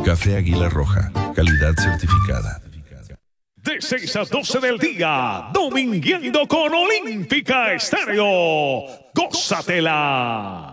Café Águila Roja, calidad certificada. De 6 a 12 del día, domingueando con Olímpica Estéreo. ¡Gózatela!